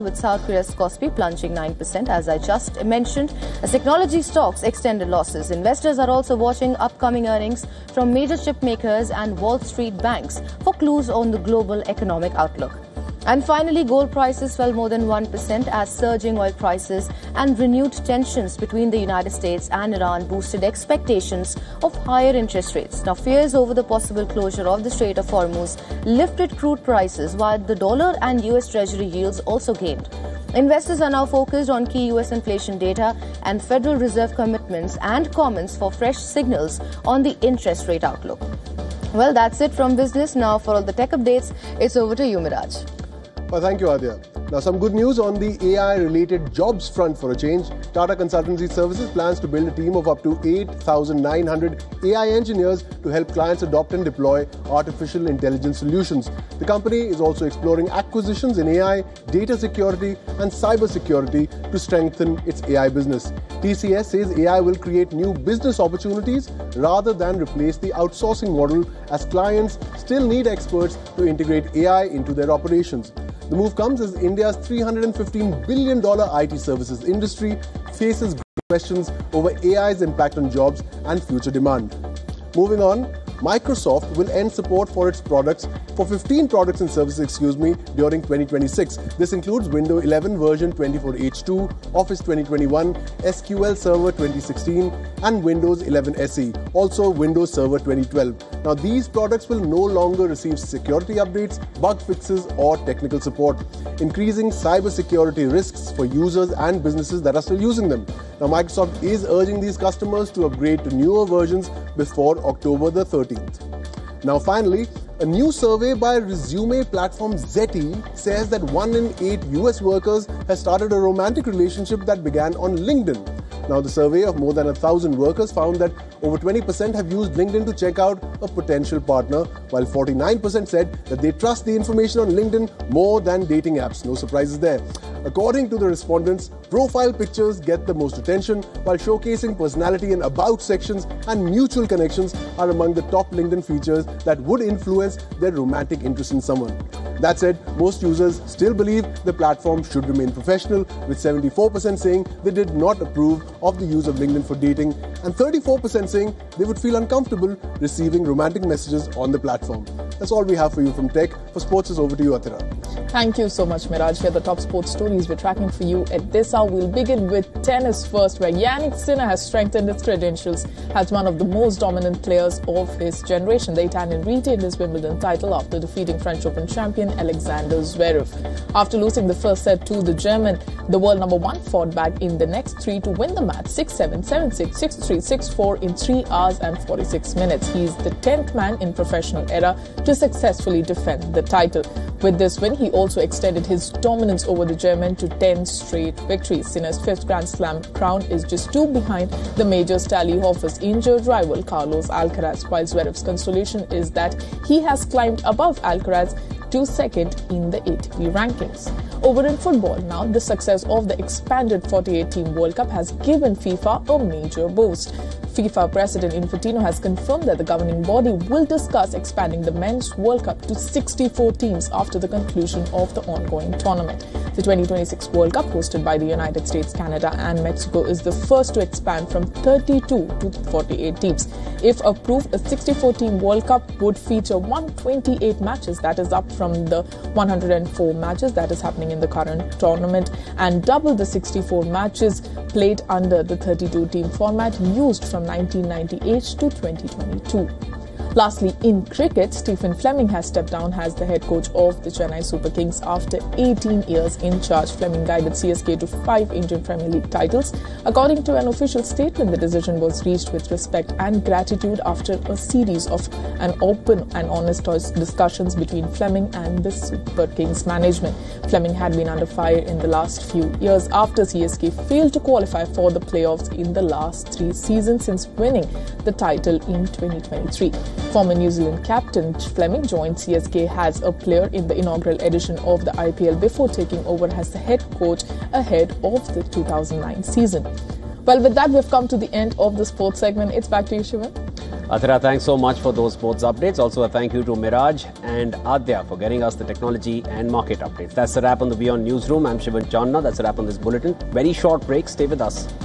with South Korea's Kospi plunging 9%, as I just mentioned, as technology stocks extended losses. Investors are also watching upcoming earnings from major chip makers and Wall Street banks for clues on the global economic outlook. And finally, gold prices fell more than 1% as surging oil prices and renewed tensions between the United States and Iran boosted expectations of higher interest rates. Now, fears over the possible closure of the Strait of Hormuz lifted crude prices, while the dollar and US Treasury yields also gained. Investors are now focused on key US inflation data and Federal Reserve commitments and comments for fresh signals on the interest rate outlook. Well, that's it from business. Now, for all the tech updates, it's over to you, Miraj. Well, thank you, Adya. Now, some good news on the AI-related jobs front for a change. Tata Consultancy Services plans to build a team of up to 8,900 AI engineers to help clients adopt and deploy artificial intelligence solutions. The company is also exploring acquisitions in AI, data security and cyber security to strengthen its AI business. TCS says AI will create new business opportunities rather than replace the outsourcing model, as clients still need experts to integrate AI into their operations. The move comes as India's $315 billion IT services industry faces questions over AI's impact on jobs and future demand. Moving on, Microsoft will end support for its products for 15 products and services, during 2026. This includes Windows 11 version 24H2, Office 2021, SQL Server 2016 and Windows 11 SE, also Windows Server 2012. Now, these products will no longer receive security updates, bug fixes or technical support, increasing cybersecurity risks for users and businesses that are still using them. Now, Microsoft is urging these customers to upgrade to newer versions before October the 13th. Now, finally, a new survey by resume platform Zeti says that 1 in 8 US workers has started a romantic relationship that began on LinkedIn. Now, the survey of more than 1,000 workers found that over 20% have used LinkedIn to check out a potential partner, while 49% said that they trust the information on LinkedIn more than dating apps. No surprises there. According to the respondents, profile pictures get the most attention, while showcasing personality and about sections and mutual connections are among the top LinkedIn features that would influence their romantic interest in someone. That said, most users still believe the platform should remain professional, with 74% saying they did not approve of the use of LinkedIn for dating and 34% saying they would feel uncomfortable receiving romantic messages on the platform. That's all we have for you from Tech. For Sports, is over to you, Atira. Thank you so much, Miraj. Here are the top sports stories we're tracking for you at this hour. We'll begin with tennis first, where Jannik Sinner has strengthened his credentials as one of the most dominant players of his generation. The Italian retained his Wimbledon title after defeating French Open champion Alexander Zverev. After losing the first set to the German, the world number one fought back in the next three to win the match 6-7, 7-6, 6-3, 6-4 in 3 hours and 46 minutes. He's the 10th man in professional era to successfully defend the title. With this win, he also extended his dominance over the German to 10 straight victories. Sinner's 5th Grand Slam crown is just 2 behind the major's tally of his injured rival Carlos Alcaraz, while Zverev's consolation is that he has climbed above Alcaraz to second in the ATP rankings. Over in football now, the success of the expanded 48-team World Cup has given FIFA a major boost. FIFA President Infantino has confirmed that the governing body will discuss expanding the Men's World Cup to 64 teams after the conclusion of the ongoing tournament. The 2026 World Cup, hosted by the United States, Canada and Mexico, is the first to expand from 32 to 48 teams. If approved, a 64-team World Cup would feature 128 matches, that is up from the 104 matches that is happening in the current tournament, and double the 64 matches played under the 32-team format used from 1998 to 2022. Lastly, in cricket, Stephen Fleming has stepped down as the head coach of the Chennai Super Kings after 18 years in charge. Fleming guided CSK to 5 Indian Premier League titles. According to an official statement, the decision was reached with respect and gratitude after a series of an open and honest discussions between Fleming and the Super Kings management. Fleming had been under fire in the last few years after CSK failed to qualify for the playoffs in the last 3 seasons since winning the title in 2023. Former New Zealand captain Fleming joined CSK as a player in the inaugural edition of the IPL before taking over as the head coach ahead of the 2009 season. Well, with that, we've come to the end of the sports segment. It's back to you, Shivan. Athira, thanks so much for those sports updates. Also, a thank you to Miraj and Adya for getting us the technology and market updates. That's a wrap on the WION Newsroom. I'm Shivan Chandna. That's a wrap on this bulletin. Very short break. Stay with us.